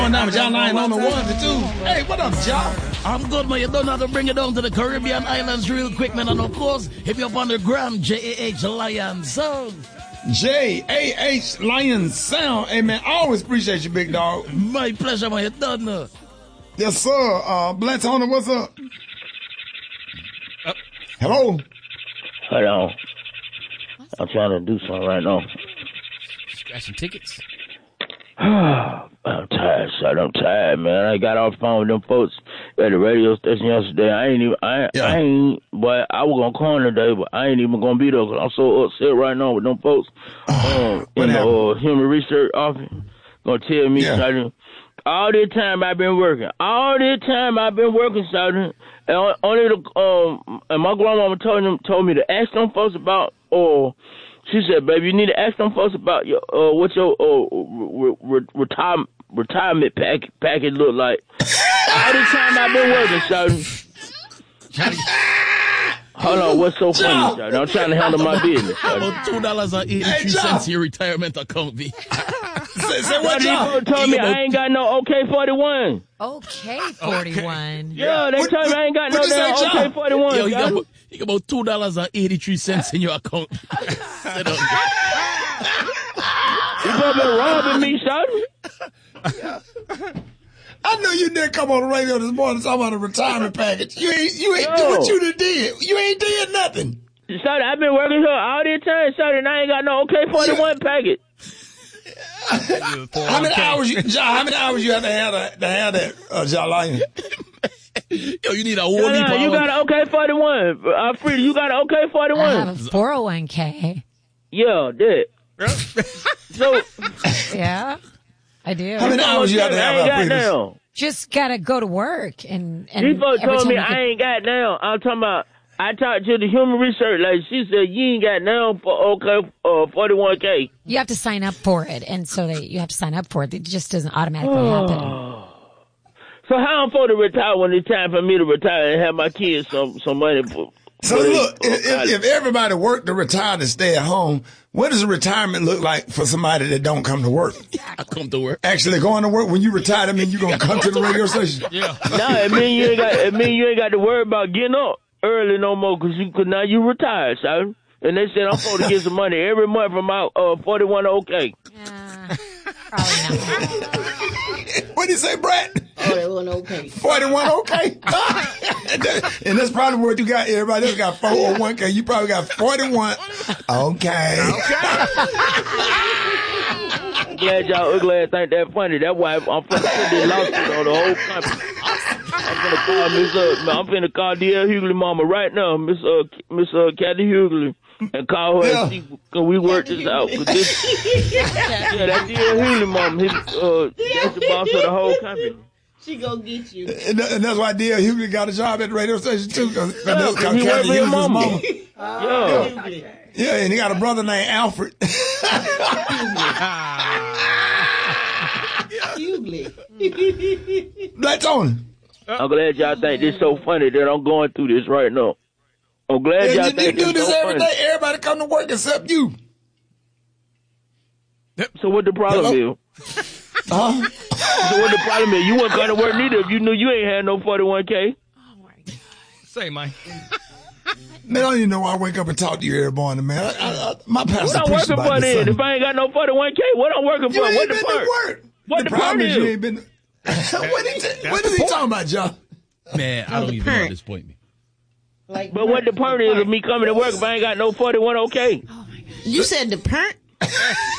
Now, John Lion on the 1 to 2. Hey, what up, John? I'm good, man. You don't have to bring it down to the Caribbean islands real quick, man. And of course, hit me up on the gram, J-A-H Lion Sound. J-A-H Lion Sound. Hey, man, I always appreciate you, big dog. My pleasure, man. You done now. Yes, sir. Black Tony, what's up? Hello? Hello. I'm trying to do something right now. Got some tickets. I'm tired, son. I'm tired, man. I got off the phone with them folks at the radio station yesterday. But I was gonna call today, but I ain't even gonna be there because I'm so upset right now with them folks in the human research office. Gonna tell me, Sergeant, all this time I've been working, Sergeant, and only and my grandmama told me to ask them folks about she said, baby, you need to ask them folks about your what your retirement package look like. All the time I've been working, Sergeant. Hold on, what's so funny, Sergeant? I'm trying to handle my business, Sergeant. About $2.83 in your retirement account, B. Say what, John? Told me I ain't got no OK41. OK41. Yeah, they told me I ain't got no damn OK41. Yo, you got about $2.83 in your account. You been robbing me, son. I knew you didn't come on the radio this morning talking about a retirement package. You ain't do what you done did. You ain't did nothing. Son, I've been working here all this time, son, and I ain't got no OK41 package. How many hours you have to have that, John Lion? Yo, you need a you got an OK41. Frida, you got an OK41. I have a 401k. Yeah, that. So, yeah, I do. How many hours you have to have, Frida? Just gotta go to work and people told me I ain't got down. I'm talking about. I talked to the human research lady. She said you ain't got down for 41K. You have to sign up for it, and so you have to sign up for it. It just doesn't automatically happen. So how I'm supposed to retire when it's time for me to retire and have my kids some money? So look, if everybody worked to retire to stay at home, what does a retirement look like for somebody that don't come to work? I come to work. Actually going to work when you retire, I mean you gonna come to the radio station. Yeah. No, it mean you ain't got to worry about getting up early no more because now you retired, son. And they said I'm supposed to get some money every month from my 41 OK. Probably not. What did you say, Brett? 41 OK. 41 OK? And that's probably what you got. Everybody else got 401K. You probably got 41 OK. I'm glad y'all ugly think that funny. That's why I'm finna put this lawsuit on the whole country. I'm finna call D.L. Hughley mama right now, Miss Kathy Hughley, and call her and see can we work this out. Cause that D.L. Hughley mama, that's the boss of the whole company. She gonna get you. And that's why D.L. Hughley got a job at the radio station too, because he Kathy worked for your mama. Yeah, and he got a brother named Alfred. Hughley. Black Tony. I'm glad y'all think this so funny that I'm going through this right now. I'm glad y'all think you do this so every funny. day. Everybody come to work except you. So what the problem is? So what the problem is? You wouldn't come to work neither if you knew you ain't had no 41K. Oh my God. Say, Mike. Man, I don't even know why I wake up and talk to you every morning, man. My pastor What I'm working for then? If I ain't got no 41K, what I'm working for? What the part? What the problem is part you ain't been. What is he talking about, John? Man, I don't even know at this point. Like, but what the point is of me coming to work if I ain't got no 41 OK? you said the parent?